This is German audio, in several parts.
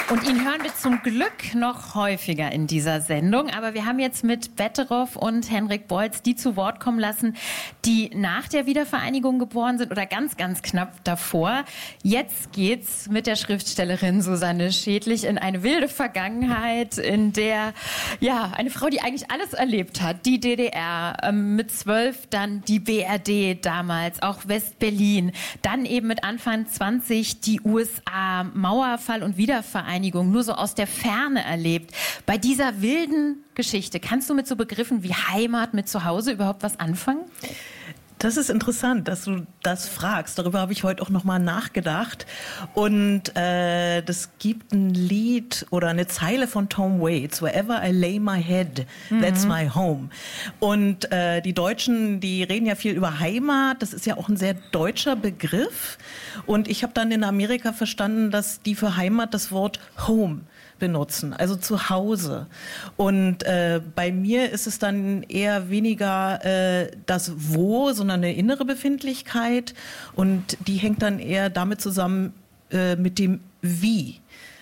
Und ihn hören wir zum Glück noch häufiger in dieser Sendung. Aber wir haben jetzt mit Betteroff und Henrik Bolz die zu Wort kommen lassen, die nach der Wiedervereinigung geboren sind oder ganz, ganz knapp davor. Jetzt geht's mit der Schriftstellerin Susanne Schädlich in eine wilde Vergangenheit, in der, ja, eine Frau, die eigentlich alles erlebt hat, die DDR, mit 12 dann die BRD damals, auch West-Berlin, dann eben mit Anfang 20 die USA, Mauerfall und Wiedervereinigung, nur so aus der Ferne erlebt. Bei dieser wilden Geschichte, kannst du mit so Begriffen wie Heimat, mit Zuhause überhaupt was anfangen? Das ist interessant, dass du das fragst. Darüber habe ich heute auch nochmal nachgedacht. Und das gibt ein Lied oder eine Zeile von Tom Waits, Wherever I lay my head, that's my home. Und die Deutschen, die reden ja viel über Heimat. Das ist ja auch ein sehr deutscher Begriff. Und ich habe dann in Amerika verstanden, dass die für Heimat das Wort Home benutzen, also zu Hause. Und bei mir ist es dann eher weniger das Wo, sondern eine innere Befindlichkeit. Und die hängt dann eher damit zusammen mit dem Wie.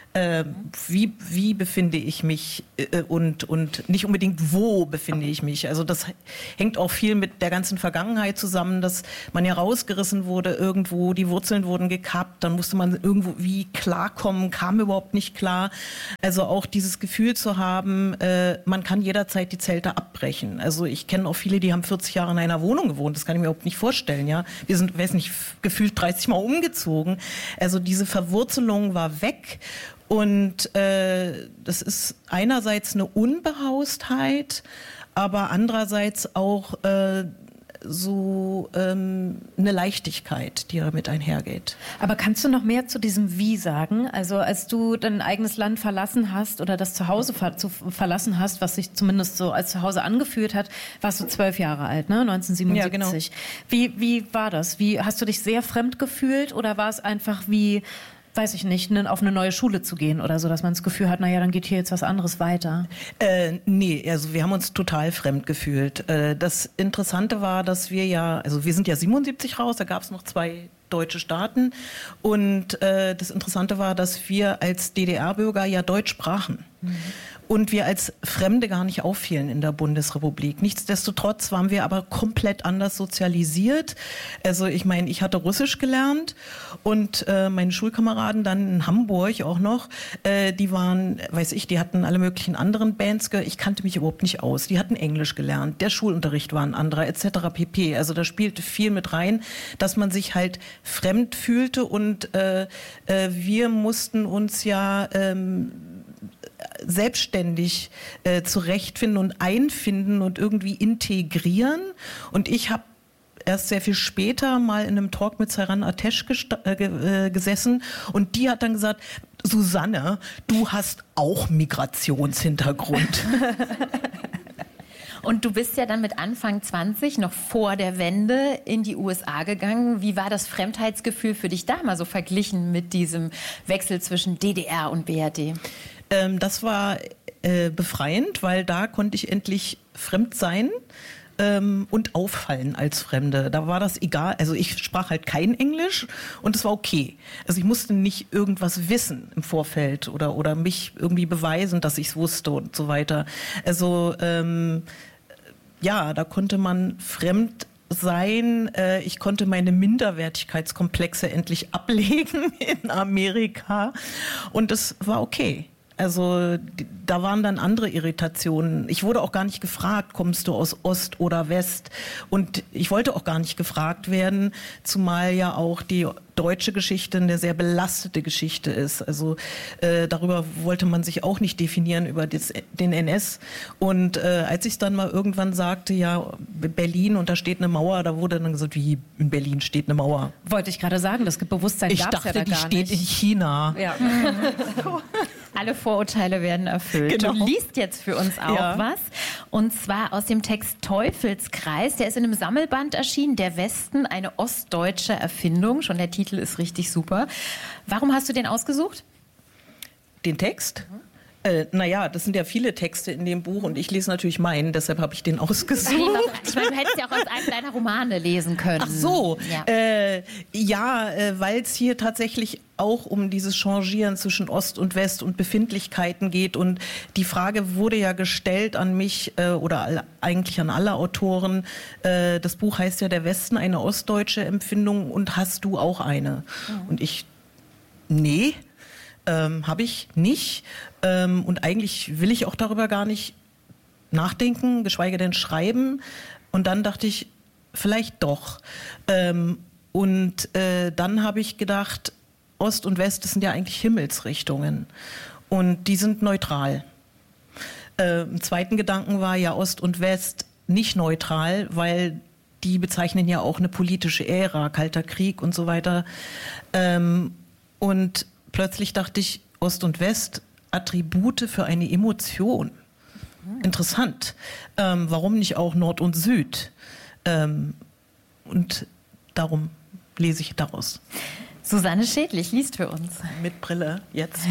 Wie befinde ich mich und nicht unbedingt wo befinde ich mich. Also das hängt auch viel mit der ganzen Vergangenheit zusammen, dass man ja rausgerissen wurde irgendwo, die Wurzeln wurden gekappt, dann musste man irgendwo wie klarkommen, kam überhaupt nicht klar. Also auch dieses Gefühl zu haben, man kann jederzeit die Zelte abbrechen. Also ich kenne auch viele, die haben 40 Jahre in einer Wohnung gewohnt, das kann ich mir überhaupt nicht vorstellen. Ja, wir sind, weiß nicht, gefühlt 30 Mal umgezogen. Also diese Verwurzelung war weg. Und das ist einerseits eine Unbehaustheit, aber andererseits auch so eine Leichtigkeit, die damit einhergeht. Aber kannst du noch mehr zu diesem Wie sagen? Also als du dein eigenes Land verlassen hast oder das Zuhause verlassen hast, was sich zumindest so als Zuhause angefühlt hat, warst du 12 Jahre alt, ne? 1977. Ja, genau. Wie war das? Wie hast du dich sehr fremd gefühlt oder war es einfach wie, weiß ich nicht, auf eine neue Schule zu gehen oder so, dass man das Gefühl hat, naja, dann geht hier jetzt was anderes weiter? Nee, also wir haben uns total fremd gefühlt. Das Interessante war, dass wir sind ja 77 raus, da gab es noch 2 deutsche Staaten und das Interessante war, dass wir als DDR-Bürger ja Deutsch sprachen. Und wir als Fremde gar nicht auffielen in der Bundesrepublik. Nichtsdestotrotz waren wir aber komplett anders sozialisiert. Also ich meine, ich hatte Russisch gelernt und meine Schulkameraden dann in Hamburg auch noch, die waren, die hatten alle möglichen anderen Bands. Ich kannte mich überhaupt nicht aus. Die hatten Englisch gelernt, der Schulunterricht war ein anderer etc. pp. Also da spielte viel mit rein, dass man sich halt fremd fühlte und wir mussten uns ja selbstständig zurechtfinden und einfinden und irgendwie integrieren. Und ich habe erst sehr viel später mal in einem Talk mit Seyran Ateş gesessen und die hat dann gesagt, Susanne, du hast auch Migrationshintergrund. Und du bist ja dann mit Anfang 20, noch vor der Wende, in die USA gegangen. Wie war das Fremdheitsgefühl für dich da mal so verglichen mit diesem Wechsel zwischen DDR und BRD? Das war befreiend, weil da konnte ich endlich fremd sein und auffallen als Fremde. Da war das egal. Also ich sprach halt kein Englisch und es war okay. Also ich musste nicht irgendwas wissen im Vorfeld oder mich irgendwie beweisen, dass ich es wusste und so weiter. Also da konnte man fremd sein. Ich konnte meine Minderwertigkeitskomplexe endlich ablegen in Amerika und es war okay. Also da waren dann andere Irritationen. Ich wurde auch gar nicht gefragt, kommst du aus Ost oder West? Und ich wollte auch gar nicht gefragt werden, zumal ja auch die deutsche Geschichte eine sehr belastete Geschichte ist. Also darüber wollte man sich auch nicht definieren, über den NS. Und als ich dann mal irgendwann sagte, ja, Berlin und da steht eine Mauer, da wurde dann gesagt, wie in Berlin steht eine Mauer. Wollte ich gerade sagen, das Bewusstsein gab es ja da gar nicht. Ich dachte, die steht in China. Ja. Alle Vorurteile werden erfüllt. Genau. Du liest jetzt für uns auch was. Und zwar aus dem Text Teufelskreis. Der ist in einem Sammelband erschienen. Der Westen, eine ostdeutsche Erfindung. Schon der Titel ist richtig super. Warum hast du den ausgesucht? Den Text? Das sind ja viele Texte in dem Buch und ich lese natürlich meinen, deshalb habe ich den ausgesucht. Ich meine, du hättest ja auch aus einem deiner Romane lesen können. Ach so, ja, weil es hier tatsächlich auch um dieses Changieren zwischen Ost und West und Befindlichkeiten geht. Und die Frage wurde ja gestellt an mich oder eigentlich an alle Autoren. Das Buch heißt ja Der Westen, eine ostdeutsche Empfindung, und hast du auch eine? Und ich, nee, habe ich nicht. Und eigentlich will ich auch darüber gar nicht nachdenken, geschweige denn schreiben. Und dann dachte ich, vielleicht doch. Und dann habe ich gedacht, Ost und West, das sind ja eigentlich Himmelsrichtungen. Und die sind neutral. Im zweiten Gedanken war ja Ost und West nicht neutral, weil die bezeichnen ja auch eine politische Ära, Kalter Krieg und so weiter. Und plötzlich dachte ich, Ost und West, Attribute für eine Emotion. Interessant. Warum nicht auch Nord und Süd? Und darum lese ich daraus. Susanne Schädlich liest für uns. Mit Brille, jetzt.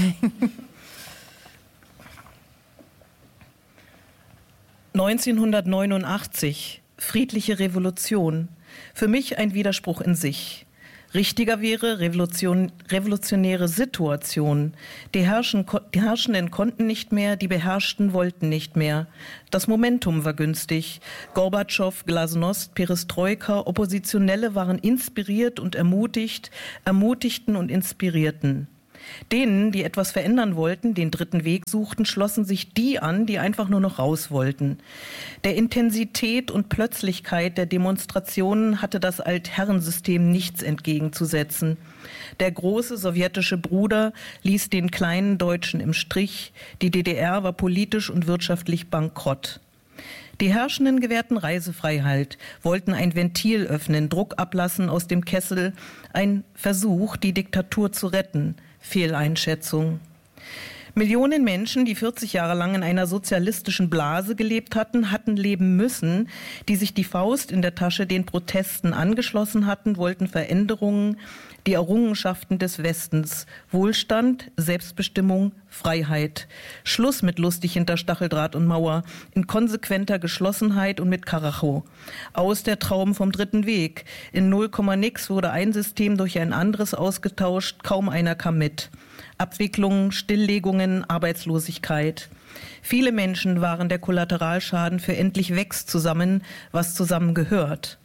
1989, friedliche Revolution. Für mich ein Widerspruch in sich. Richtiger wäre revolutionäre Situation. Die Herrschenden konnten nicht mehr, die Beherrschten wollten nicht mehr. Das Momentum war günstig. Gorbatschow, Glasnost, Perestroika, Oppositionelle waren inspiriert und ermutigten und inspirierten. Denen, die etwas verändern wollten, den dritten Weg suchten, schlossen sich die an, die einfach nur noch raus wollten. Der Intensität und Plötzlichkeit der Demonstrationen hatte das Altherrensystem nichts entgegenzusetzen. Der große sowjetische Bruder ließ den kleinen Deutschen im Stich. Die DDR war politisch und wirtschaftlich bankrott. Die Herrschenden gewährten Reisefreiheit, wollten ein Ventil öffnen, Druck ablassen aus dem Kessel, ein Versuch, die Diktatur zu retten. Fehleinschätzung. Millionen Menschen, die 40 Jahre lang in einer sozialistischen Blase gelebt hatten, hatten leben müssen, die sich die Faust in der Tasche den Protesten angeschlossen hatten, wollten Veränderungen, die Errungenschaften des Westens, Wohlstand, Selbstbestimmung, Freiheit. Schluss mit lustig hinter Stacheldraht und Mauer, in konsequenter Geschlossenheit und mit Karacho. Aus der Traum vom dritten Weg. In 0, nix wurde ein System durch ein anderes ausgetauscht, kaum einer kam mit. Abwicklungen, Stilllegungen, Arbeitslosigkeit. Viele Menschen waren der Kollateralschaden für endlich wächst zusammen, was zusammengehört.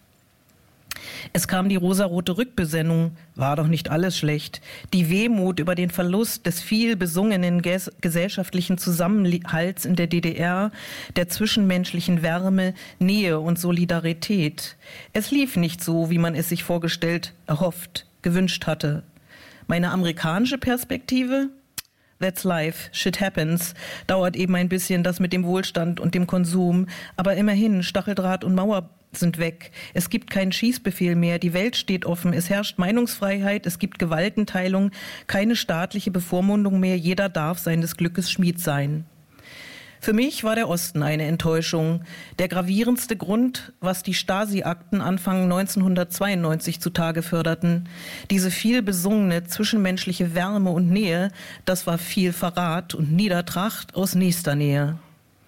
Es kam die rosarote Rückbesinnung, war doch nicht alles schlecht. Die Wehmut über den Verlust des viel besungenen gesellschaftlichen Zusammenhalts in der DDR, der zwischenmenschlichen Wärme, Nähe und Solidarität. Es lief nicht so, wie man es sich vorgestellt, erhofft, gewünscht hatte. Meine amerikanische Perspektive? That's life, shit happens. Dauert eben ein bisschen das mit dem Wohlstand und dem Konsum. Aber immerhin, Stacheldraht und Mauer sind weg. Es gibt keinen Schießbefehl mehr. Die Welt steht offen. Es herrscht Meinungsfreiheit. Es gibt Gewaltenteilung. Keine staatliche Bevormundung mehr. Jeder darf seines Glückes Schmied sein. Für mich war der Osten eine Enttäuschung. Der gravierendste Grund, was die Stasi-Akten Anfang 1992 zutage förderten. Diese viel besungene zwischenmenschliche Wärme und Nähe, das war viel Verrat und Niedertracht aus nächster Nähe.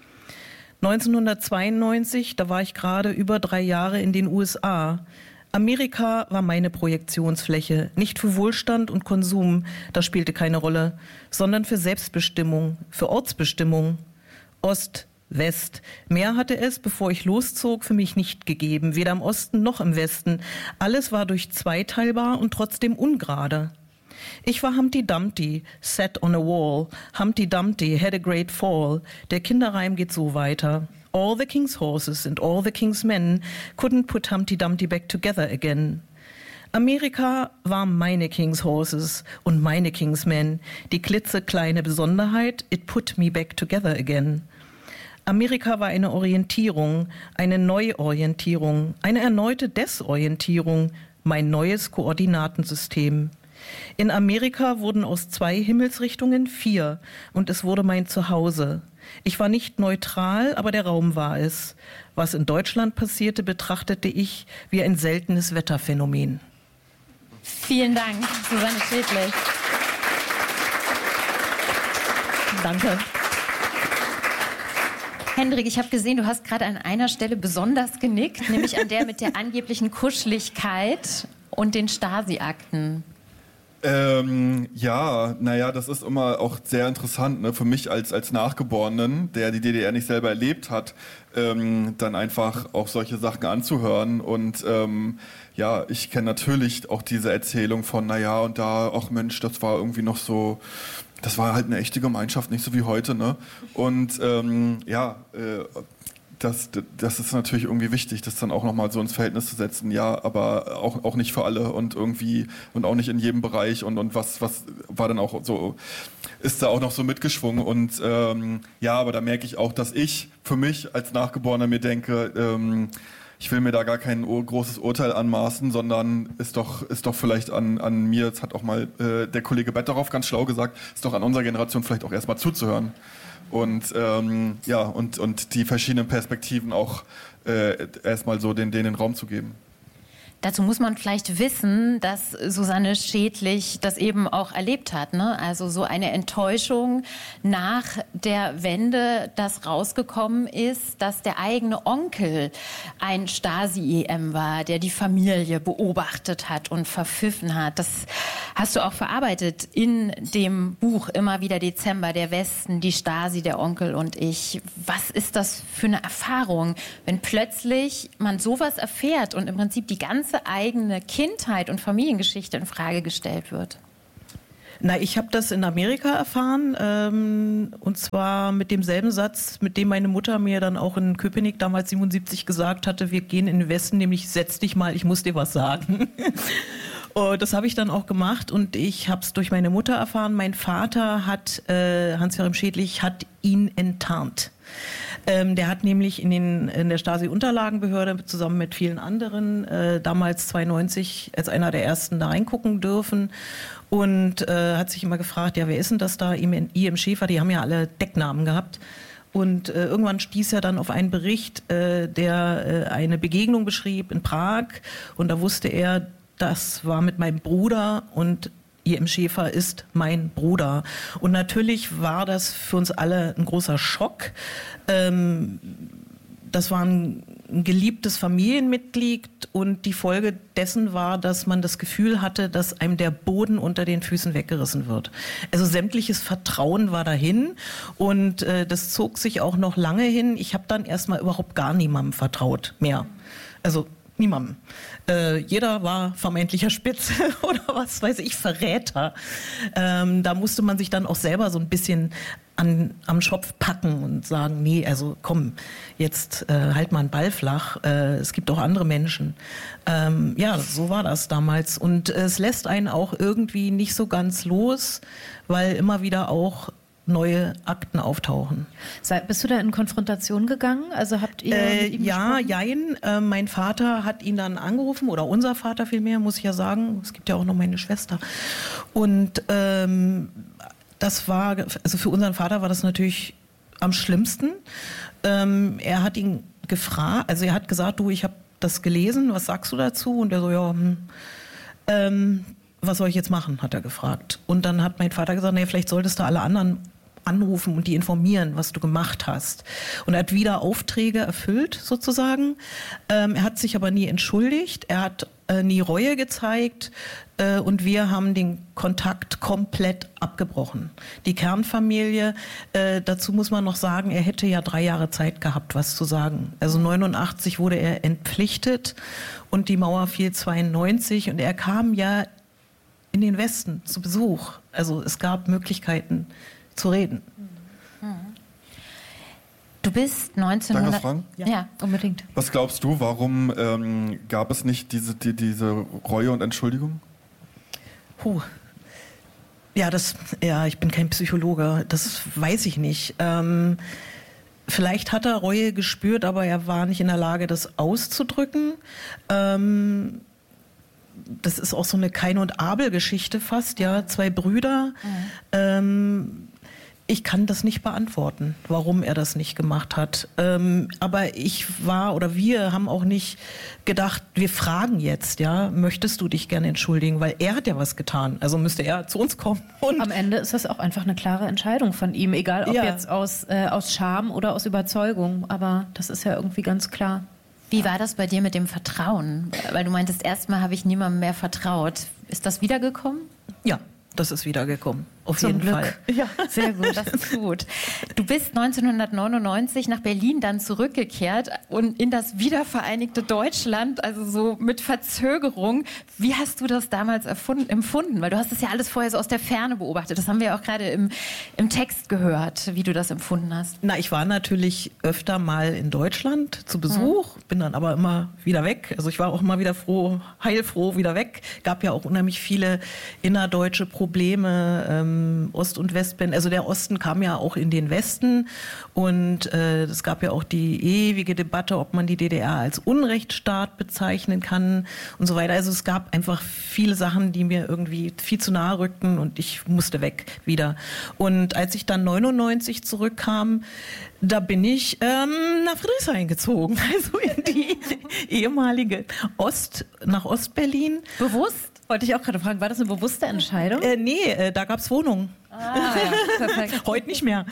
1992, da war ich gerade über 3 Jahre in den USA. Amerika war meine Projektionsfläche, nicht für Wohlstand und Konsum, das spielte keine Rolle, sondern für Selbstbestimmung, für Ortsbestimmung. Ost, West. Mehr hatte es, bevor ich loszog, für mich nicht gegeben, weder im Osten noch im Westen. Alles war durchzweiteilbar und trotzdem ungerade. Ich war Humpty Dumpty, sat on a wall. Humpty Dumpty had a great fall. Der Kinderreim geht so weiter. All the king's horses and all the king's men couldn't put Humpty Dumpty back together again. Amerika war meine King's Horses und meine King's Men. Die klitzekleine Besonderheit, it put me back together again. Amerika war eine Orientierung, eine Neuorientierung, eine erneute Desorientierung, mein neues Koordinatensystem. In Amerika wurden aus 2 Himmelsrichtungen 4 und es wurde mein Zuhause. Ich war nicht neutral, aber der Raum war es. Was in Deutschland passierte, betrachtete ich wie ein seltenes Wetterphänomen. Vielen Dank, Susanne Schädlich. Danke. Hendrik, ich habe gesehen, du hast gerade an einer Stelle besonders genickt, nämlich an der mit der angeblichen Kuscheligkeit und den Stasi-Akten. Ja, naja, das ist immer auch sehr interessant, ne? Für mich als Nachgeborenen, der die DDR nicht selber erlebt hat, dann einfach auch solche Sachen anzuhören. Und ja, ich kenne natürlich auch diese Erzählung von, naja, und da, ach Mensch, das war irgendwie noch so, das war halt eine echte Gemeinschaft, nicht so wie heute, ne? Und das ist natürlich irgendwie wichtig, das dann auch nochmal so ins Verhältnis zu setzen, ja, aber auch nicht für alle und irgendwie und auch nicht in jedem Bereich und was war dann auch so, ist da auch noch so mitgeschwungen und ja, aber da merke ich auch, dass ich für mich als Nachgeborener mir denke, ich will mir da gar kein großes Urteil anmaßen, sondern ist doch vielleicht an mir, das hat auch mal der Kollege Betteroff ganz schlau gesagt, ist doch an unserer Generation vielleicht auch erstmal zuzuhören. Und ja, und die verschiedenen Perspektiven auch erstmal so denen Raum zu geben. Dazu muss man vielleicht wissen, dass Susanne Schädlich das eben auch erlebt hat, ne? Also so eine Enttäuschung nach der Wende, dass rausgekommen ist, dass der eigene Onkel ein Stasi-EM war, der die Familie beobachtet hat und verpfiffen hat. Das hast du auch verarbeitet in dem Buch Immer wieder Dezember, der Westen, die Stasi, der Onkel und ich. Was ist das für eine Erfahrung, wenn plötzlich man sowas erfährt und im Prinzip die ganze eigene Kindheit und Familiengeschichte in Frage gestellt wird? Na, ich habe das in Amerika erfahren, und zwar mit demselben Satz, mit dem meine Mutter mir dann auch in Köpenick damals 77 gesagt hatte, wir gehen in den Westen, nämlich setz dich mal, ich muss dir was sagen. Und das habe ich dann auch gemacht und ich habe es durch meine Mutter erfahren. Mein Vater hat, Hans-Joachim Schädlich, hat ihn enttarnt. Der hat nämlich in der Stasi-Unterlagenbehörde zusammen mit vielen anderen damals 92 als einer der ersten da reingucken dürfen und hat sich immer gefragt, ja, wer ist denn das da? I.M. Schäfer, die haben ja alle Decknamen gehabt. Und irgendwann stieß er dann auf einen Bericht, der eine Begegnung beschrieb in Prag und da wusste er, das war mit meinem Bruder und I.M. Schäfer ist mein Bruder. Und natürlich war das für uns alle ein großer Schock. Das war ein geliebtes Familienmitglied und die Folge dessen war, dass man das Gefühl hatte, dass einem der Boden unter den Füßen weggerissen wird. Also sämtliches Vertrauen war dahin und das zog sich auch noch lange hin. Ich habe dann erstmal überhaupt gar niemandem vertraut mehr. Also niemandem. Jeder war vermeintlicher Spitze oder was weiß ich, Verräter. Da musste man sich dann auch selber so ein bisschen am Schopf packen und sagen, nee, also komm, jetzt halt mal einen Ball flach. Es gibt auch andere Menschen. Ja, so war das damals. Und es lässt einen auch irgendwie nicht so ganz los, weil immer wieder auch neue Akten auftauchen. Bist du da in Konfrontation gegangen? Also habt ihr mit ihm gesprochen? Jein. Mein Vater hat ihn dann angerufen, oder unser Vater vielmehr, muss ich ja sagen. Es gibt ja auch noch meine Schwester. Und das war, also für unseren Vater war das natürlich am schlimmsten. Er hat ihn gefragt, also er hat gesagt, du, ich habe das gelesen, was sagst du dazu? Und er so, ja, was soll ich jetzt machen, hat er gefragt. Und dann hat mein Vater gesagt, nee, vielleicht solltest du alle anderen anrufen und die informieren, was du gemacht hast. Und er hat wieder Aufträge erfüllt, sozusagen. Er hat sich aber nie entschuldigt, er hat nie Reue gezeigt und wir haben den Kontakt komplett abgebrochen. Die Kernfamilie, dazu muss man noch sagen, er hätte ja 3 Jahre Zeit gehabt, was zu sagen. Also 89 wurde er entpflichtet und die Mauer fiel 92 und er kam ja in den Westen zu Besuch. Also es gab Möglichkeiten zu reden. Du bist 1900... Danke, Frank. Ja, unbedingt. Was glaubst du, warum gab es nicht diese Reue und Entschuldigung? Ja, ich bin kein Psychologe, das weiß ich nicht. Vielleicht hat er Reue gespürt, aber er war nicht in der Lage, das auszudrücken. Das ist auch so eine Kain- und Abel-Geschichte fast, ja, 2 Brüder. Ich kann das nicht beantworten, warum er das nicht gemacht hat. Aber wir haben auch nicht gedacht, wir fragen jetzt, ja, möchtest du dich gerne entschuldigen? Weil er hat ja was getan. Also müsste er zu uns kommen. Und am Ende ist das auch einfach eine klare Entscheidung von ihm, egal ob jetzt aus Scham oder aus Überzeugung. Aber das ist ja irgendwie ganz klar. Wie war das bei dir mit dem Vertrauen? Weil du meintest, erstmal habe ich niemandem mehr vertraut. Ist das wiedergekommen? Ja, das ist wiedergekommen. Auf Zum jeden Glück. Fall. Ja, sehr gut. Das ist gut. Du bist 1999 nach Berlin dann zurückgekehrt und in das wiedervereinigte Deutschland, also so mit Verzögerung. Wie hast du das damals empfunden? Weil du hast das ja alles vorher so aus der Ferne beobachtet. Das haben wir ja auch gerade im Text gehört, wie du das empfunden hast. Na, ich war natürlich öfter mal in Deutschland zu Besuch, bin dann aber immer wieder weg. Also ich war auch immer wieder heilfroh wieder weg. Gab ja auch unheimlich viele innerdeutsche Probleme, Ost- und Westberlin. Also der Osten kam ja auch in den Westen und es gab ja auch die ewige Debatte, ob man die DDR als Unrechtsstaat bezeichnen kann und so weiter. Also es gab einfach viele Sachen, die mir irgendwie viel zu nahe rückten und ich musste weg wieder. Und als ich dann 99 zurückkam, da bin ich nach Friedrichshain gezogen, also in die ehemalige nach Ostberlin. Bewusst? Wollte ich auch gerade fragen, war das eine bewusste Entscheidung? Nee, da gab's Wohnungen. Ah, ja, perfekt. Heute nicht mehr.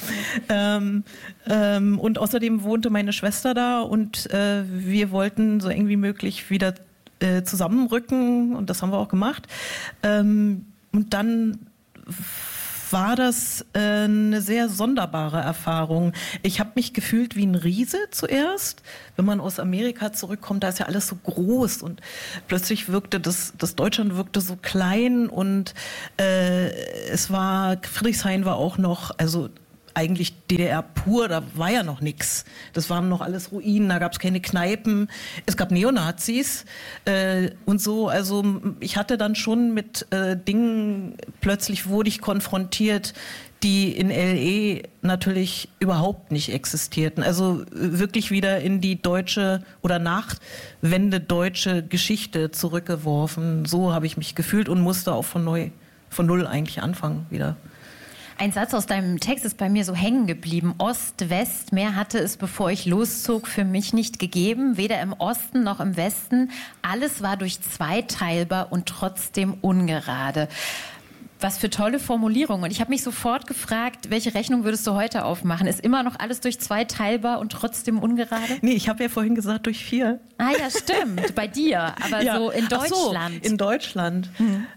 Und außerdem wohnte meine Schwester da und wir wollten so eng wie möglich wieder zusammenrücken und das haben wir auch gemacht. Und dann war das eine sehr sonderbare Erfahrung. Ich habe mich gefühlt wie ein Riese zuerst. Wenn man aus Amerika zurückkommt, da ist ja alles so groß und plötzlich wirkte das Deutschland wirkte so klein und Friedrichshain war auch noch, also eigentlich DDR pur, da war ja noch nichts. Das waren noch alles Ruinen, da gab es keine Kneipen, es gab Neonazis und so. Also ich hatte dann schon mit Dingen, plötzlich wurde ich konfrontiert, die in L.A. natürlich überhaupt nicht existierten. Also wirklich wieder in die deutsche oder Nachwende deutsche Geschichte zurückgeworfen. So habe ich mich gefühlt und musste auch von null eigentlich anfangen wieder. Ein Satz aus deinem Text ist bei mir so hängen geblieben. Ost, West, mehr hatte es, bevor ich loszog, für mich nicht gegeben. Weder im Osten noch im Westen. Alles war durch zwei teilbar und trotzdem ungerade. Was für tolle Formulierungen. Und ich habe mich sofort gefragt, welche Rechnung würdest du heute aufmachen? Ist immer noch alles durch zwei teilbar und trotzdem ungerade? Nee, ich habe ja vorhin gesagt durch 4. Ah ja, stimmt. Bei dir. Aber ja. So in Deutschland. Ach so, in Deutschland.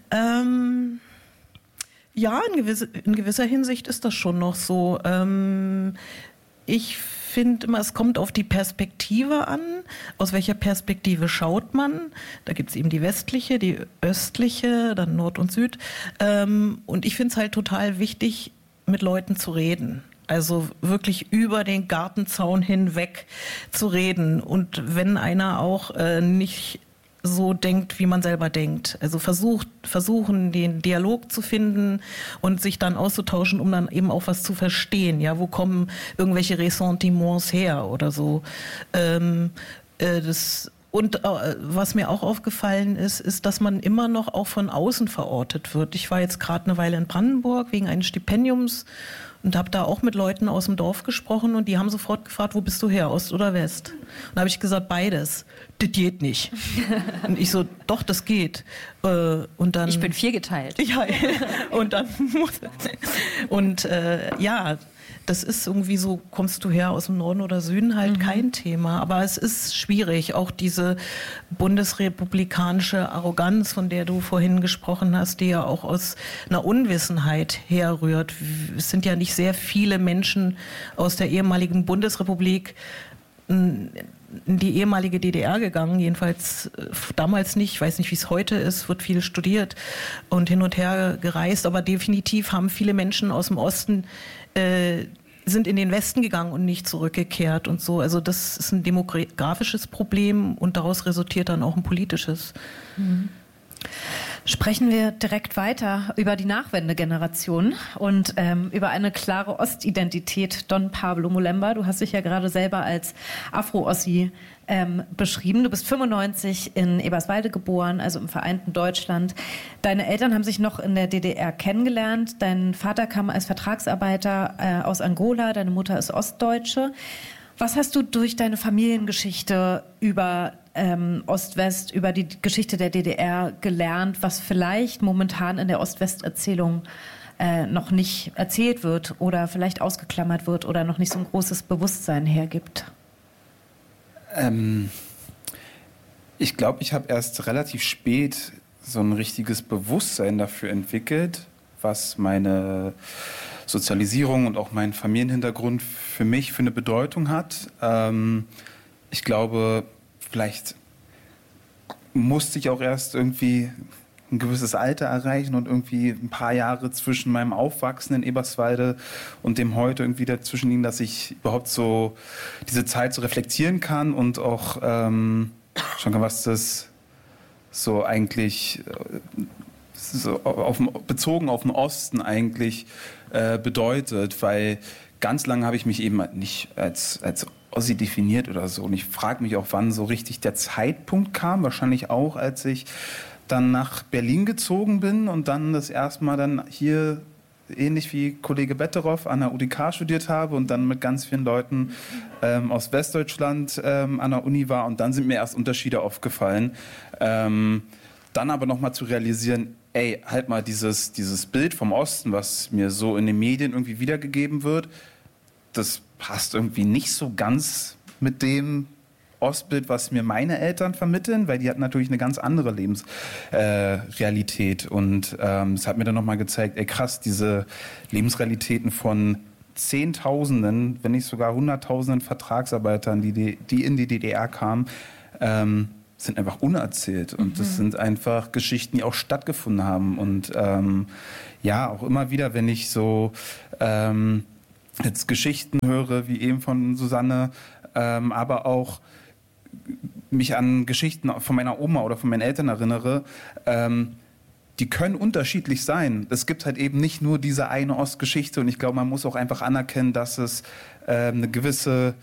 Ja, in gewisser Hinsicht ist das schon noch so. Ich finde immer, es kommt auf die Perspektive an. Aus welcher Perspektive schaut man? Da gibt es eben die westliche, die östliche, dann Nord und Süd. Und ich finde es halt total wichtig, mit Leuten zu reden. Also wirklich über den Gartenzaun hinweg zu reden. Und wenn einer auch nicht so denkt, wie man selber denkt. Also versuchen, den Dialog zu finden und sich dann auszutauschen, um dann eben auch was zu verstehen. Ja, wo kommen irgendwelche Ressentiments her oder so. Was mir auch aufgefallen ist, dass man immer noch auch von außen verortet wird. Ich war jetzt gerade eine Weile in Brandenburg wegen eines Stipendiums und habe da auch mit Leuten aus dem Dorf gesprochen und die haben sofort gefragt, wo bist du her, Ost oder West? Und da habe ich gesagt, beides. Das geht nicht. Und ich so, doch, das geht. Und dann, ich bin 4 geteilt. Ja, und dann ja, das ist irgendwie so, kommst du her aus dem Norden oder Süden, halt kein Thema. Aber es ist schwierig, auch diese bundesrepublikanische Arroganz, von der du vorhin gesprochen hast, die ja auch aus einer Unwissenheit herrührt. Es sind ja nicht sehr viele Menschen aus der ehemaligen Bundesrepublik in die ehemalige DDR gegangen, jedenfalls damals nicht. Ich weiß nicht, wie es heute ist, wird viel studiert und hin und her gereist, aber definitiv haben viele Menschen aus dem Osten sind in den Westen gegangen und nicht zurückgekehrt und so. Also das ist ein demografisches Problem und daraus resultiert dann auch ein politisches. Sprechen wir direkt weiter über die Nachwendegeneration und über eine klare Ostidentität. Don Pablo Molemba, du hast dich ja gerade selber als Afro-Ossi beschrieben. Du bist 95 in Eberswalde geboren, also im vereinten Deutschland. Deine Eltern haben sich noch in der DDR kennengelernt. Dein Vater kam als Vertragsarbeiter aus Angola, deine Mutter ist Ostdeutsche. Was hast du durch deine Familiengeschichte über Ost-West, über die Geschichte der DDR gelernt, was vielleicht momentan in der Ost-West-Erzählung noch nicht erzählt wird oder vielleicht ausgeklammert wird oder noch nicht so ein großes Bewusstsein hergibt? Ich glaube, ich habe erst relativ spät so ein richtiges Bewusstsein dafür entwickelt, was meine Sozialisierung und auch mein Familienhintergrund für mich für eine Bedeutung hat. Ich glaube, vielleicht musste ich auch erst irgendwie ein gewisses Alter erreichen und irgendwie ein paar Jahre zwischen meinem Aufwachsen in Eberswalde und dem heute irgendwie dazwischen liegen, dass ich überhaupt so diese Zeit so reflektieren kann und auch schon kann, was das so eigentlich so bezogen auf den Osten eigentlich bedeutet, weil ganz lange habe ich mich eben nicht als Ossi definiert oder so. Und ich frage mich auch, wann so richtig der Zeitpunkt kam. Wahrscheinlich auch, als ich dann nach Berlin gezogen bin und dann das erste Mal dann hier ähnlich wie Kollege Betteroff an der UDK studiert habe und dann mit ganz vielen Leuten aus Westdeutschland an der Uni war. Und dann sind mir erst Unterschiede aufgefallen. Dann aber nochmal zu realisieren, ey, halt mal dieses Bild vom Osten, was mir so in den Medien irgendwie wiedergegeben wird, das passt irgendwie nicht so ganz mit dem Ostbild, was mir meine Eltern vermitteln, weil die hatten natürlich eine ganz andere Lebensrealität. Und es hat mir dann nochmal gezeigt, ey krass, diese Lebensrealitäten von Zehntausenden, wenn nicht sogar Hunderttausenden Vertragsarbeitern, die in die DDR kamen, sind einfach unerzählt. Und das sind einfach Geschichten, die auch stattgefunden haben. Und ja, auch immer wieder, wenn ich so jetzt Geschichten höre, wie eben von Susanne, aber auch mich an Geschichten von meiner Oma oder von meinen Eltern erinnere, die können unterschiedlich sein. Es gibt halt eben nicht nur diese eine Ostgeschichte und ich glaube, man muss auch einfach anerkennen, dass es eine gewisse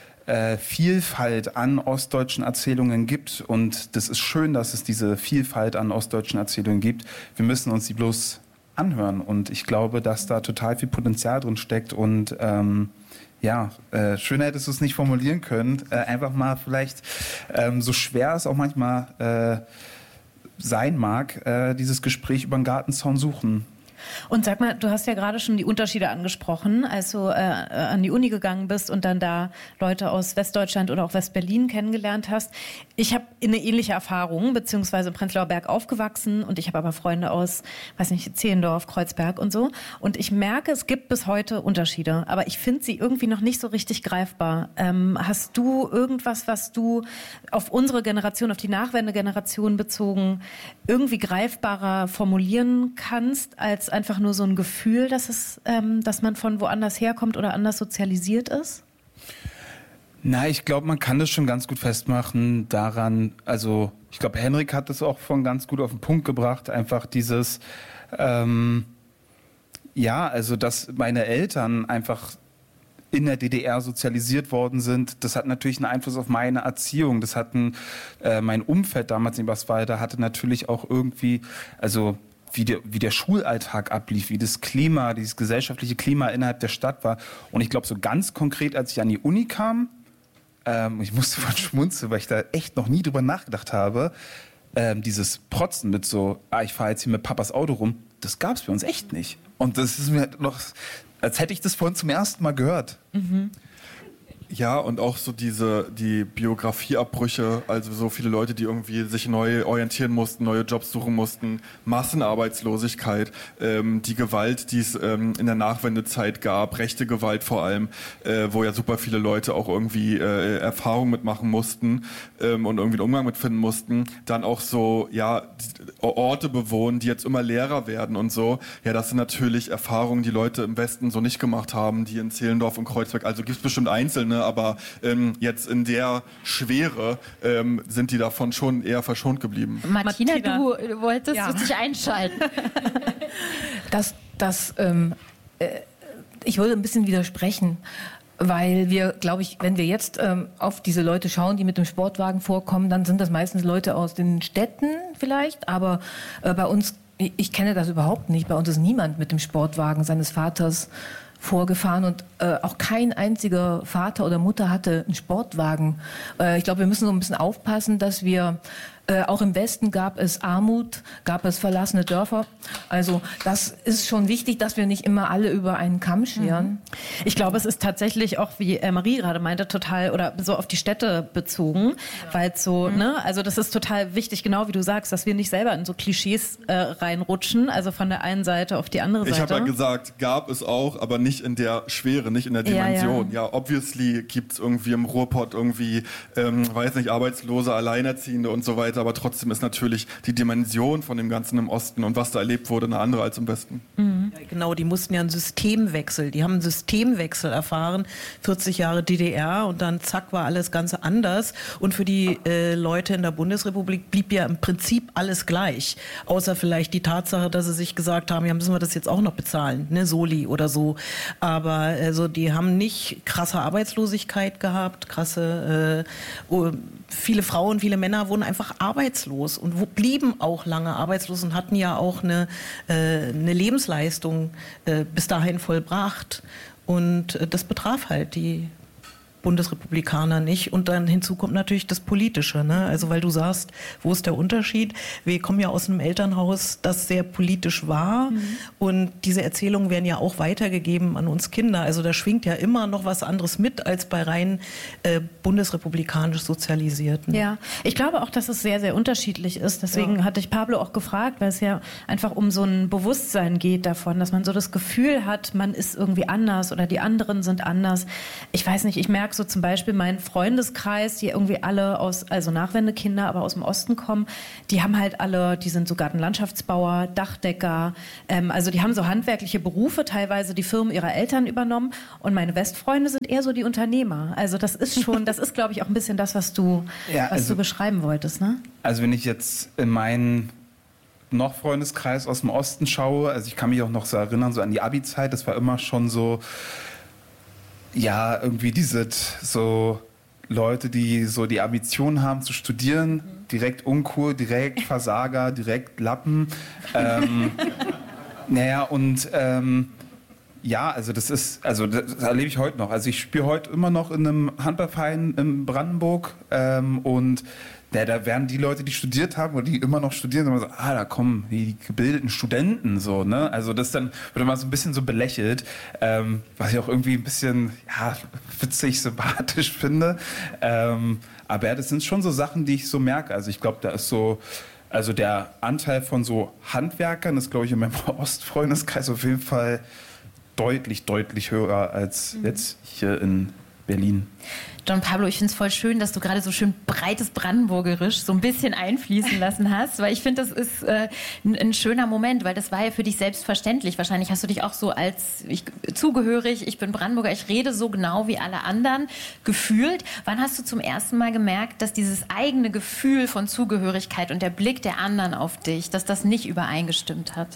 Vielfalt an ostdeutschen Erzählungen gibt und das ist schön, dass es diese Vielfalt an ostdeutschen Erzählungen gibt. Wir müssen uns die bloß anhören und ich glaube, dass da total viel Potenzial drin steckt und ja, schöner hättest du es nicht formulieren können. Einfach mal vielleicht, so schwer es auch manchmal sein mag, dieses Gespräch über den Gartenzaun suchen. Und sag mal, du hast ja gerade schon die Unterschiede angesprochen, als du an die Uni gegangen bist und dann da Leute aus Westdeutschland oder auch Westberlin kennengelernt hast. Ich habe eine ähnliche Erfahrung, beziehungsweise im Prenzlauer Berg aufgewachsen und ich habe aber Freunde aus, weiß nicht, Zehlendorf, Kreuzberg und so. Und ich merke, es gibt bis heute Unterschiede, aber ich finde sie irgendwie noch nicht so richtig greifbar. Hast du irgendwas, was du auf unsere Generation, auf die Nachwendegeneration bezogen, irgendwie greifbarer formulieren kannst, als einfach nur so ein Gefühl, dass man von woanders herkommt oder anders sozialisiert ist? Na, ich glaube, man kann das schon ganz gut festmachen daran, also ich glaube, Henrik hat das auch von ganz gut auf den Punkt gebracht, einfach dieses, ja, also dass meine Eltern einfach in der DDR sozialisiert worden sind, das hat natürlich einen Einfluss auf meine Erziehung. Das hatten mein Umfeld damals in Eberswalde hatte natürlich auch irgendwie, also wie der Schulalltag ablief, wie das Klima, dieses gesellschaftliche Klima innerhalb der Stadt war. Und ich glaube, so ganz konkret, als ich an die Uni kam, ich musste von schmunzeln, weil ich da echt noch nie drüber nachgedacht habe, dieses Protzen mit so, ich fahre jetzt hier mit Papas Auto rum, das gab es bei uns echt nicht. Und das ist mir noch, als hätte ich das vorhin zum ersten Mal gehört. Mhm. Ja, und auch so die Biografieabbrüche, also so viele Leute, die irgendwie sich neu orientieren mussten, neue Jobs suchen mussten, Massenarbeitslosigkeit, die Gewalt, die es in der Nachwendezeit gab, rechte Gewalt vor allem, wo ja super viele Leute auch irgendwie Erfahrungen mitmachen mussten und irgendwie einen Umgang mitfinden mussten, dann auch so, ja, Orte bewohnen, die jetzt immer leerer werden und so. Ja, das sind natürlich Erfahrungen, die Leute im Westen so nicht gemacht haben, die in Zehlendorf und Kreuzberg, also gibt es bestimmt Einzelne, ne? Aber jetzt in der Schwere sind die davon schon eher verschont geblieben. Martina, du wolltest dich einschalten. Ich würde ein bisschen widersprechen, weil wir, glaube ich, wenn wir jetzt auf diese Leute schauen, die mit dem Sportwagen vorkommen, dann sind das meistens Leute aus den Städten vielleicht, aber bei uns, ich kenne das überhaupt nicht, bei uns ist niemand mit dem Sportwagen seines Vaters vorgefahren und auch kein einziger Vater oder Mutter hatte einen Sportwagen. Ich glaube, wir müssen so ein bisschen aufpassen, dass wir auch im Westen gab es Armut, gab es verlassene Dörfer. Also das ist schon wichtig, dass wir nicht immer alle über einen Kamm scheren. Ich glaube, es ist tatsächlich auch, wie Marie gerade meinte, total oder so auf die Städte bezogen, weil es so, ne, also das ist total wichtig, genau wie du sagst, dass wir nicht selber in so Klischees reinrutschen, also von der einen Seite auf die andere Seite. Ich habe ja gesagt, gab es auch, aber nicht in der Schwere, nicht in der Dimension. Ja, obviously gibt es irgendwie im Ruhrpott irgendwie, weiß nicht, Arbeitslose, Alleinerziehende und so weiter, aber trotzdem ist natürlich die Dimension von dem Ganzen im Osten und was da erlebt wurde, eine andere als im Westen. Ja, genau, die mussten ja einen Systemwechsel, die haben einen Systemwechsel erfahren, 40 Jahre DDR und dann zack war alles ganz anders und für die Leute in der Bundesrepublik blieb ja im Prinzip alles gleich, außer vielleicht die Tatsache, dass sie sich gesagt haben, ja, müssen wir das jetzt auch noch bezahlen, ne, Soli oder so, aber also die haben nicht krasse Arbeitslosigkeit gehabt, viele Frauen, viele Männer wurden einfach arbeitslos und blieben auch lange arbeitslos und hatten ja auch eine Lebensleistung bis dahin vollbracht. Und das betraf halt die Bundesrepublikaner nicht. Und dann hinzu kommt natürlich das Politische, ne? Also weil du sagst, wo ist der Unterschied? Wir kommen ja aus einem Elternhaus, das sehr politisch war und diese Erzählungen werden ja auch weitergegeben an uns Kinder. Also da schwingt ja immer noch was anderes mit als bei rein bundesrepublikanisch Sozialisierten. Ja, ich glaube auch, dass es sehr, sehr unterschiedlich ist. Deswegen hatte ich Pablo auch gefragt, weil es ja einfach um so ein Bewusstsein geht davon, dass man so das Gefühl hat, man ist irgendwie anders oder die anderen sind anders. Ich weiß nicht, ich merke so zum Beispiel meinen Freundeskreis, die irgendwie alle also Nachwendekinder, aber aus dem Osten kommen, die haben halt alle, die sind so Gartenlandschaftsbauer, Dachdecker, also die haben so handwerkliche Berufe, teilweise die Firmen ihrer Eltern übernommen und meine Westfreunde sind eher so die Unternehmer. Also das ist schon, das ist glaube ich auch ein bisschen das, was du beschreiben wolltest, ne? Also wenn ich jetzt in meinen noch Freundeskreis aus dem Osten schaue, also ich kann mich auch noch so erinnern, so an die Abi-Zeit, das war immer schon so, ja, irgendwie diese so Leute, die so die Ambition haben zu studieren, direkt uncool, direkt Versager, direkt Lappen. Also das erlebe ich heute noch. Also ich spiele heute immer noch in einem Handballverein in Brandenburg und da werden die Leute, die studiert haben oder die immer noch studieren, immer so, da kommen die gebildeten Studenten, so, ne? Also das dann wird immer so ein bisschen so belächelt, was ich auch irgendwie ein bisschen, witzig, sympathisch finde. Aber ja, das sind schon so Sachen, die ich so merke. Also ich glaube, da ist so, also der Anteil von so Handwerkern ist, glaube ich, in meinem Ostfreundeskreis auf jeden Fall deutlich, deutlich höher als jetzt hier in Berlin. Don Pablo, ich finde es voll schön, dass du gerade so schön breites Brandenburgerisch so ein bisschen einfließen lassen hast, weil ich finde, das ist ein schöner Moment, weil das war ja für dich selbstverständlich. Wahrscheinlich hast du dich auch so als zugehörig, ich bin Brandenburger, ich rede so genau wie alle anderen gefühlt. Wann hast du zum ersten Mal gemerkt, dass dieses eigene Gefühl von Zugehörigkeit und der Blick der anderen auf dich, dass das nicht übereingestimmt hat?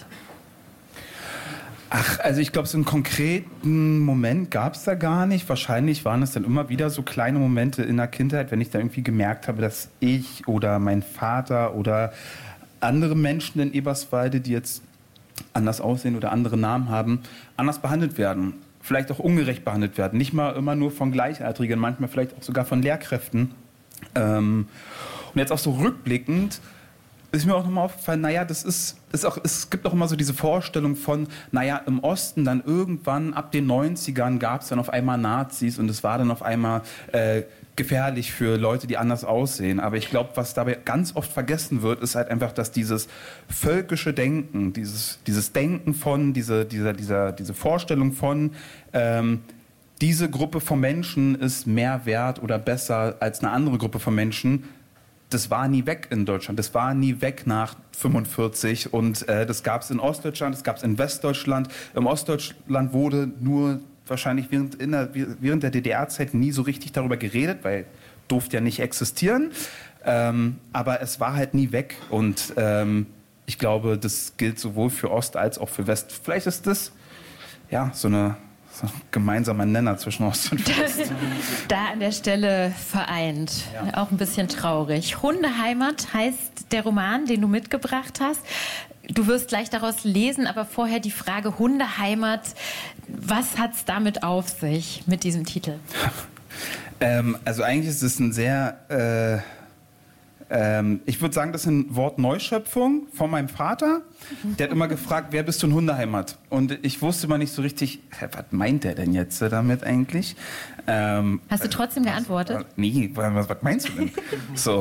Also ich glaube, so einen konkreten Moment gab es da gar nicht. Wahrscheinlich waren es dann immer wieder so kleine Momente in der Kindheit, wenn ich da irgendwie gemerkt habe, dass ich oder mein Vater oder andere Menschen in Eberswalde, die jetzt anders aussehen oder andere Namen haben, anders behandelt werden. Vielleicht auch ungerecht behandelt werden. Nicht mal immer nur von Gleichaltrigen, manchmal vielleicht auch sogar von Lehrkräften. Und jetzt auch so rückblickend ist mir auch nochmal aufgefallen, es gibt auch immer so diese Vorstellung von, im Osten dann irgendwann ab den 90ern gab es dann auf einmal Nazis und es war dann auf einmal gefährlich für Leute, die anders aussehen. Aber ich glaube, was dabei ganz oft vergessen wird, ist halt einfach, dass dieses völkische Denken, dieses Denken von, diese Vorstellung von, diese Gruppe von Menschen ist mehr wert oder besser als eine andere Gruppe von Menschen, das war nie weg in Deutschland, das war nie weg nach 45 und das gab es in Ostdeutschland, das gab es in Westdeutschland. Im Ostdeutschland wurde nur wahrscheinlich während der DDR-Zeit nie so richtig darüber geredet, weil durfte ja nicht existieren. Aber es war halt nie weg. Und ich glaube, das gilt sowohl für Ost als auch für West. Vielleicht ist das ja so ein gemeinsamer Nenner zwischen Ost und West. Da an der Stelle vereint. Ja. Auch ein bisschen traurig. Hundeheimat heißt der Roman, den du mitgebracht hast. Du wirst gleich daraus lesen, aber vorher die Frage Hundeheimat. Was hat es damit auf sich, mit diesem Titel? Also eigentlich ist es ein sehr... ich würde sagen, das ist ein Wort Neuschöpfung von meinem Vater. Der hat immer gefragt, wer bist du in Hundeheimat? Und ich wusste immer nicht so richtig, was meint der denn jetzt damit eigentlich? Hast du trotzdem geantwortet? Nee, was meinst du denn? So,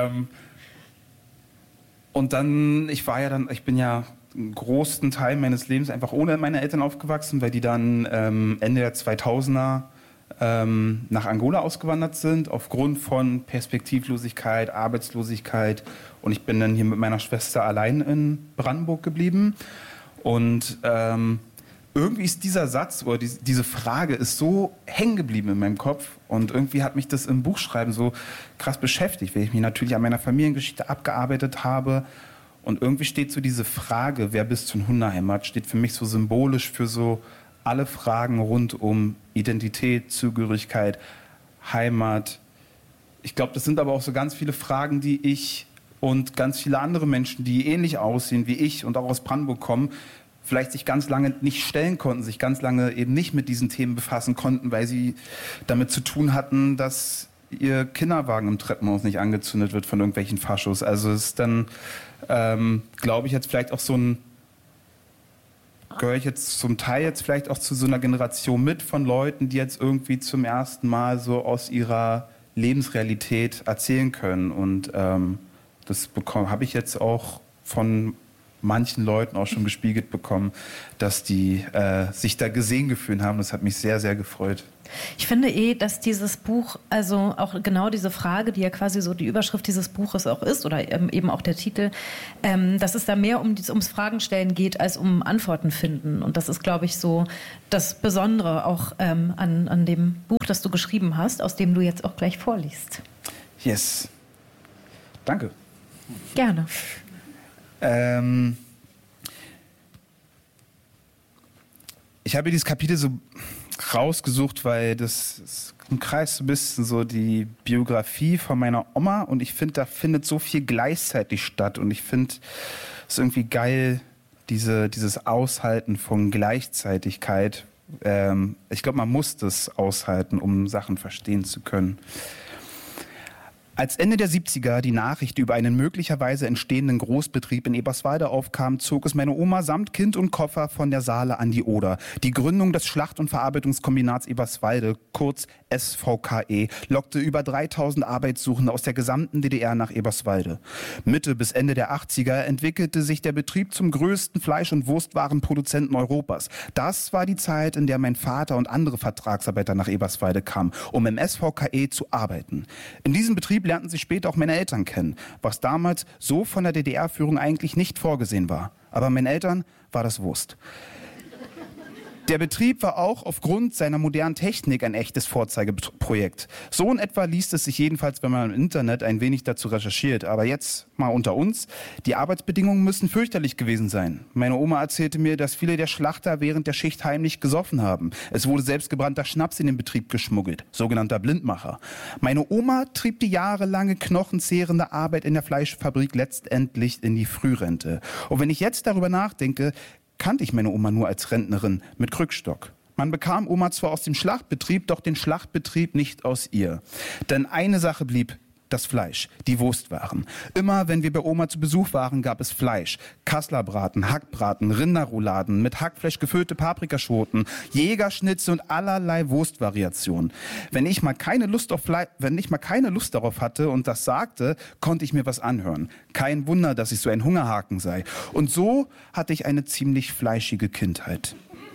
und dann, ich bin ja einen großen Teil meines Lebens einfach ohne meine Eltern aufgewachsen, weil die dann Ende der 2000er nach Angola ausgewandert sind, aufgrund von Perspektivlosigkeit, Arbeitslosigkeit. Und ich bin dann hier mit meiner Schwester allein in Brandenburg geblieben. Und irgendwie ist dieser Satz oder diese Frage ist so hängen geblieben in meinem Kopf. Und irgendwie hat mich das im Buchschreiben so krass beschäftigt, weil ich mich natürlich an meiner Familiengeschichte abgearbeitet habe. Und irgendwie steht so diese Frage, wer bist du in Hundeheimat, steht für mich so symbolisch für so alle Fragen rund um Identität, Zugehörigkeit, Heimat. Ich glaube, das sind aber auch so ganz viele Fragen, die ich und ganz viele andere Menschen, die ähnlich aussehen wie ich und auch aus Brandenburg kommen, vielleicht sich ganz lange nicht stellen konnten, sich ganz lange eben nicht mit diesen Themen befassen konnten, weil sie damit zu tun hatten, dass ihr Kinderwagen im Treppenhaus nicht angezündet wird von irgendwelchen Faschos. Also es ist dann, glaube ich, jetzt vielleicht auch so ein gehöre ich jetzt zum Teil jetzt vielleicht auch zu so einer Generation mit von Leuten, die jetzt irgendwie zum ersten Mal so aus ihrer Lebensrealität erzählen können. Und das habe ich jetzt auch von manchen Leuten auch schon gespiegelt bekommen, dass die sich da gesehen gefühlt haben. Das hat mich sehr, sehr gefreut. Ich finde dass dieses Buch, also auch genau diese Frage, die ja quasi so die Überschrift dieses Buches auch ist, oder eben auch der Titel, dass es da mehr ums Fragenstellen geht, als um Antworten finden. Und das ist, glaube ich, so das Besondere auch an dem Buch, das du geschrieben hast, aus dem du jetzt auch gleich vorliest. Yes. Danke. Gerne. Ich habe dieses Kapitel so rausgesucht, weil das umkreist so ein bisschen so die Biografie von meiner Oma und ich finde, da findet so viel gleichzeitig statt und ich finde es irgendwie geil, dieses Aushalten von Gleichzeitigkeit. Ich glaube, man muss das aushalten, um Sachen verstehen zu können. Als Ende der 70er die Nachricht über einen möglicherweise entstehenden Großbetrieb in Eberswalde aufkam, zog es meine Oma samt Kind und Koffer von der Saale an die Oder. Die Gründung des Schlacht- und Verarbeitungskombinats Eberswalde, kurz SVKE, lockte über 3000 Arbeitssuchende aus der gesamten DDR nach Eberswalde. Mitte bis Ende der 80er entwickelte sich der Betrieb zum größten Fleisch- und Wurstwarenproduzenten Europas. Das war die Zeit, in der mein Vater und andere Vertragsarbeiter nach Eberswalde kamen, um im SVKE zu arbeiten. In diesem Betrieb lernten sich später auch meine Eltern kennen, was damals so von der DDR-Führung eigentlich nicht vorgesehen war. Aber meinen Eltern war das Wurst. Der Betrieb war auch aufgrund seiner modernen Technik ein echtes Vorzeigeprojekt. So in etwa liest es sich jedenfalls, wenn man im Internet ein wenig dazu recherchiert. Aber jetzt mal unter uns, die Arbeitsbedingungen müssen fürchterlich gewesen sein. Meine Oma erzählte mir, dass viele der Schlachter während der Schicht heimlich gesoffen haben. Es wurde selbstgebrannter Schnaps in den Betrieb geschmuggelt, sogenannter Blindmacher. Meine Oma trieb die jahrelange knochenzehrende Arbeit in der Fleischfabrik letztendlich in die Frührente. Und wenn ich jetzt darüber nachdenke, kannte ich meine Oma nur als Rentnerin mit Krückstock. Man bekam Oma zwar aus dem Schlachtbetrieb, doch den Schlachtbetrieb nicht aus ihr. Denn eine Sache blieb: das Fleisch, die Wurstwaren. Immer wenn wir bei Oma zu Besuch waren, gab es Fleisch. Kasslerbraten, Hackbraten, Rinderrouladen, mit Hackfleisch gefüllte Paprikaschoten, Jägerschnitze und allerlei Wurstvariationen. Wenn ich mal keine Lust darauf hatte und das sagte, konnte ich mir was anhören. Kein Wunder, dass ich so ein Hungerhaken sei. Und so hatte ich eine ziemlich fleischige Kindheit.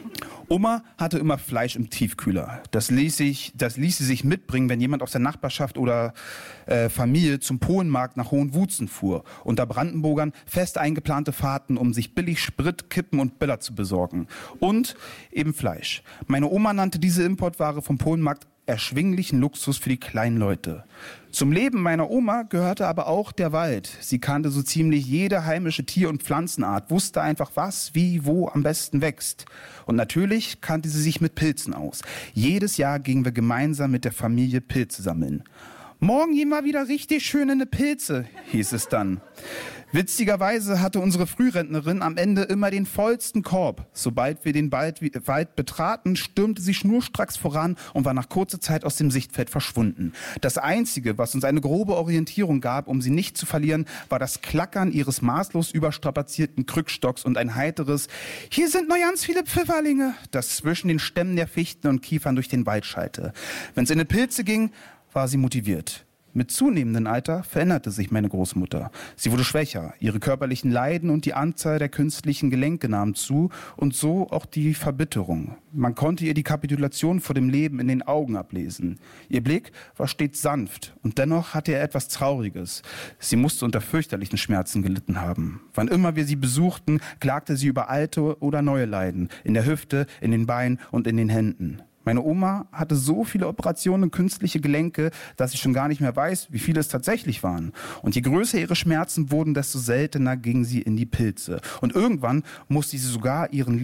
Oma hatte immer Fleisch im Tiefkühler. Das ließ sie sich mitbringen, wenn jemand aus der Nachbarschaft oder Familie zum Polenmarkt nach Hohenwutzen fuhr. Unter Brandenburgern fest eingeplante Fahrten, um sich billig Sprit, Kippen und Böller zu besorgen. Und eben Fleisch. Meine Oma nannte diese Importware vom Polenmarkt erschwinglichen Luxus für die kleinen Leute. Zum Leben meiner Oma gehörte aber auch der Wald. Sie kannte so ziemlich jede heimische Tier- und Pflanzenart, wusste einfach, was, wie, wo am besten wächst. Und natürlich kannte sie sich mit Pilzen aus. Jedes Jahr gingen wir gemeinsam mit der Familie Pilze sammeln. Morgen gehen wir wieder richtig schön in die Pilze, hieß es dann. Witzigerweise hatte unsere Frührentnerin am Ende immer den vollsten Korb. Sobald wir den Wald betraten, stürmte sie schnurstracks voran und war nach kurzer Zeit aus dem Sichtfeld verschwunden. Das Einzige, was uns eine grobe Orientierung gab, um sie nicht zu verlieren, war das Klackern ihres maßlos überstrapazierten Krückstocks und ein heiteres »Hier sind noch ganz viele Pfifferlinge«, das zwischen den Stämmen der Fichten und Kiefern durch den Wald schallte. Wenn es in die Pilze ging, war sie motiviert. Mit zunehmendem Alter veränderte sich meine Großmutter. Sie wurde schwächer, ihre körperlichen Leiden und die Anzahl der künstlichen Gelenke nahmen zu und so auch die Verbitterung. Man konnte ihr die Kapitulation vor dem Leben in den Augen ablesen. Ihr Blick war stets sanft und dennoch hatte er etwas Trauriges. Sie musste unter fürchterlichen Schmerzen gelitten haben. Wann immer wir sie besuchten, klagte sie über alte oder neue Leiden, in der Hüfte, in den Beinen und in den Händen. Meine Oma hatte so viele Operationen und künstliche Gelenke, dass ich schon gar nicht mehr weiß, wie viele es tatsächlich waren. Und je größer ihre Schmerzen wurden, desto seltener ging sie in die Pilze. Und irgendwann musste sie sogar ihren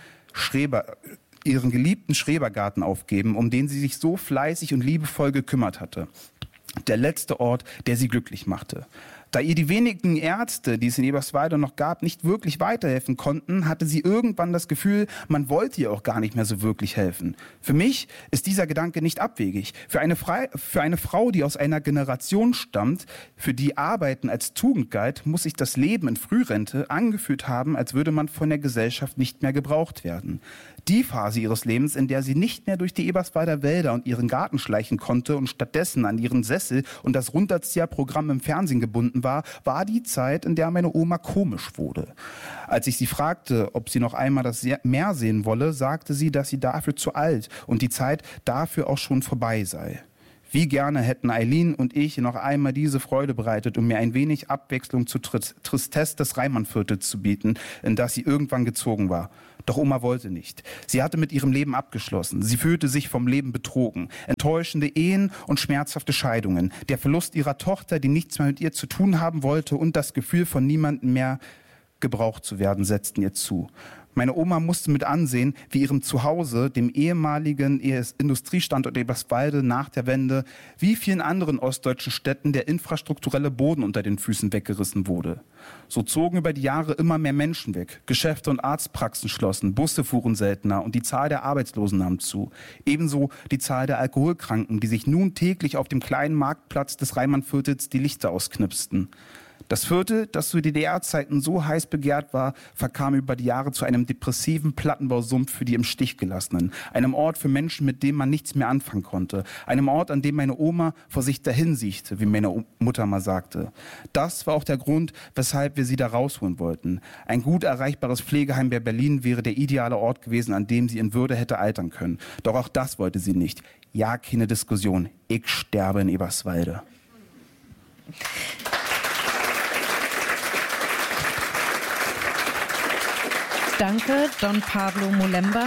geliebten Schrebergarten aufgeben, um den sie sich so fleißig und liebevoll gekümmert hatte. Der letzte Ort, der sie glücklich machte. Da ihr die wenigen Ärzte, die es in Eberswalde noch gab, nicht wirklich weiterhelfen konnten, hatte sie irgendwann das Gefühl, man wollte ihr auch gar nicht mehr so wirklich helfen. Für mich ist dieser Gedanke nicht abwegig. Für eine Frau, die aus einer Generation stammt, für die Arbeiten als Tugend galt, muss sich das Leben in Frührente angefühlt haben, als würde man von der Gesellschaft nicht mehr gebraucht werden. Die Phase ihres Lebens, in der sie nicht mehr durch die Eberswalder Wälder und ihren Garten schleichen konnte und stattdessen an ihren Sessel und das Runterzieherprogramm im Fernsehen gebunden war die Zeit, in der meine Oma komisch wurde. Als ich sie fragte, ob sie noch einmal das Meer sehen wolle, sagte sie, dass sie dafür zu alt und die Zeit dafür auch schon vorbei sei. Wie gerne hätten Eileen und ich noch einmal diese Freude bereitet, um mir ein wenig Abwechslung zur Tristesse des Reimanviertels zu bieten, in das sie irgendwann gezogen war. Doch Oma wollte nicht. Sie hatte mit ihrem Leben abgeschlossen. Sie fühlte sich vom Leben betrogen. Enttäuschende Ehen und schmerzhafte Scheidungen. Der Verlust ihrer Tochter, die nichts mehr mit ihr zu tun haben wollte, und das Gefühl, von niemandem mehr gebraucht zu werden, setzten ihr zu. Meine Oma musste mit ansehen, wie ihrem Zuhause, dem ehemaligen Industriestandort Eberswalde nach der Wende, wie vielen anderen ostdeutschen Städten der infrastrukturelle Boden unter den Füßen weggerissen wurde. So zogen über die Jahre immer mehr Menschen weg. Geschäfte und Arztpraxen schlossen, Busse fuhren seltener und die Zahl der Arbeitslosen nahm zu. Ebenso die Zahl der Alkoholkranken, die sich nun täglich auf dem kleinen Marktplatz des Reimanviertels die Lichter ausknipsten. Das Viertel, das zu DDR-Zeiten so heiß begehrt war, verkam über die Jahre zu einem depressiven Plattenbausumpf für die im Stich Gelassenen. Einem Ort für Menschen, mit dem man nichts mehr anfangen konnte. Einem Ort, an dem meine Oma vor sich dahinsiechte, wie meine Mutter mal sagte. Das war auch der Grund, weshalb wir sie da rausholen wollten. Ein gut erreichbares Pflegeheim bei Berlin wäre der ideale Ort gewesen, an dem sie in Würde hätte altern können. Doch auch das wollte sie nicht. Ja, keine Diskussion. Ich sterbe in Eberswalde. Danke, Don Pablo Molemba.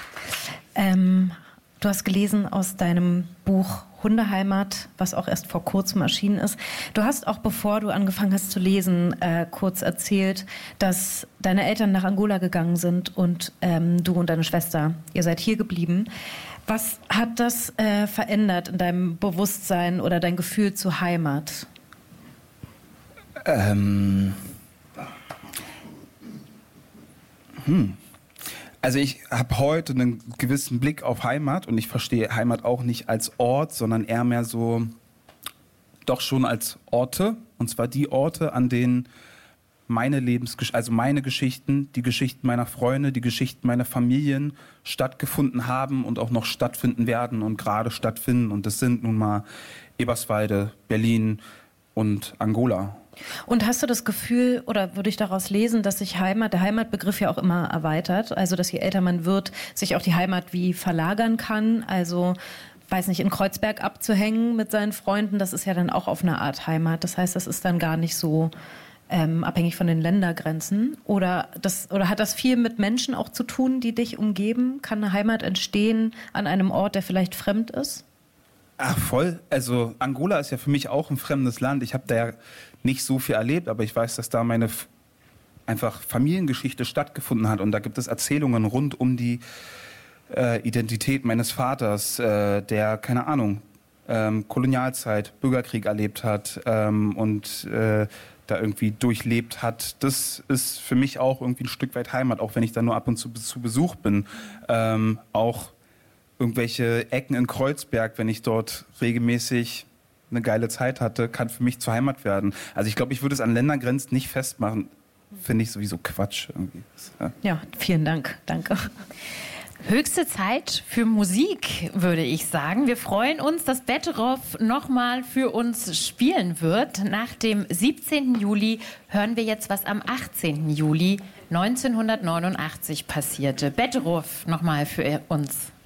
Du hast gelesen aus deinem Buch Hundeheimat, was auch erst vor kurzem erschienen ist. Du hast auch, bevor du angefangen hast zu lesen, kurz erzählt, dass deine Eltern nach Angola gegangen sind und du und deine Schwester, ihr seid hier geblieben. Was hat das verändert in deinem Bewusstsein oder dein Gefühl zur Heimat? Also ich habe heute einen gewissen Blick auf Heimat und ich verstehe Heimat auch nicht als Ort, sondern eher mehr so, doch schon als Orte. Und zwar die Orte, an denen meine meine Geschichten, die Geschichten meiner Freunde, die Geschichten meiner Familien stattgefunden haben und auch noch stattfinden werden und gerade stattfinden. Und das sind nun mal Eberswalde, Berlin und Angola. Und hast du das Gefühl, oder würde ich daraus lesen, dass sich der Heimatbegriff ja auch immer erweitert, also dass je älter man wird, sich auch die Heimat wie verlagern kann, also weiß nicht, in Kreuzberg abzuhängen mit seinen Freunden, das ist ja dann auch auf eine Art Heimat. Das heißt, das ist dann gar nicht so abhängig von den Ländergrenzen. Oder hat das viel mit Menschen auch zu tun, die dich umgeben? Kann eine Heimat entstehen an einem Ort, der vielleicht fremd ist? Ach, voll. Also Angola ist ja für mich auch ein fremdes Land. Ich habe da ja nicht so viel erlebt, aber ich weiß, dass da meine einfach Familiengeschichte stattgefunden hat. Und da gibt es Erzählungen rund um die Identität meines Vaters, der, keine Ahnung, Kolonialzeit, Bürgerkrieg erlebt hat und da irgendwie durchlebt hat. Das ist für mich auch irgendwie ein Stück weit Heimat, auch wenn ich da nur ab und zu Besuch bin. Auch irgendwelche Ecken in Kreuzberg, wenn ich dort regelmäßig eine geile Zeit hatte, kann für mich zur Heimat werden. Also ich glaube, ich würde es an Ländergrenzen nicht festmachen. Finde ich sowieso Quatsch irgendwie. Ja, vielen Dank. Danke. Höchste Zeit für Musik, würde ich sagen. Wir freuen uns, dass Betteroff nochmal für uns spielen wird. Nach dem 17. Juli hören wir jetzt, was am 18. Juli 1989 passierte. Betteroff nochmal für uns.